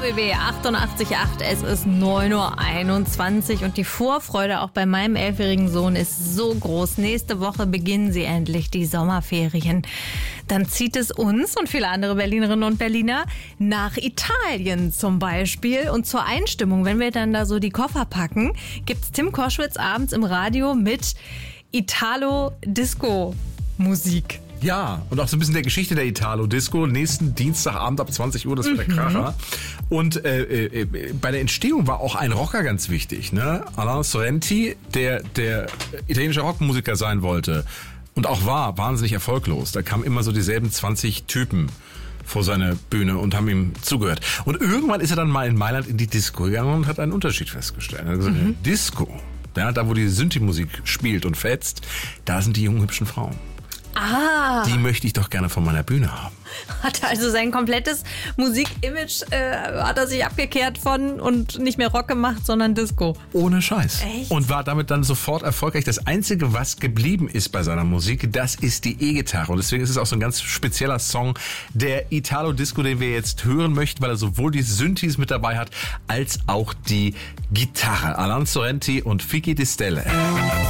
RBB 88.8, es ist 9.21 Uhr und die Vorfreude auch bei meinem 11-jährigen Sohn ist so groß. Nächste Woche beginnen sie endlich, die Sommerferien. Dann zieht es uns und viele andere Berlinerinnen und Berliner nach Italien zum Beispiel. Und zur Einstimmung, wenn wir dann da so die Koffer packen, gibt's Tim Koschwitz abends im Radio mit Italo-Disco-Musik. Ja, und auch so ein bisschen der Geschichte der Italo-Disco. Nächsten Dienstagabend ab 20 Uhr, das wird der Kracher. Und bei der Entstehung war auch ein Rocker ganz wichtig, ne? Alain Sorrenti, der italienischer Rockmusiker sein wollte und auch war wahnsinnig erfolglos. Da kamen immer so dieselben 20 Typen vor seine Bühne und haben ihm zugehört. Und irgendwann ist er dann mal in Mailand in die Disco gegangen und hat einen Unterschied festgestellt. Er hat gesagt, Disco, ja, da wo die Synthi-Musik spielt und fetzt, da sind die jungen, hübschen Frauen. Ah. Die möchte ich doch gerne von meiner Bühne haben. Hat also sein komplettes Musikimage hat er sich abgekehrt von und nicht mehr Rock gemacht, sondern Disco. Ohne Scheiß. Echt? Und war damit dann sofort erfolgreich. Das Einzige, was geblieben ist bei seiner Musik, das ist die E-Gitarre. Und deswegen ist es auch so ein ganz spezieller Song, der Italo-Disco, den wir jetzt hören möchten, weil er sowohl die Synthes mit dabei hat, als auch die Gitarre. Alain Sorrenti und Fichi di Stelle.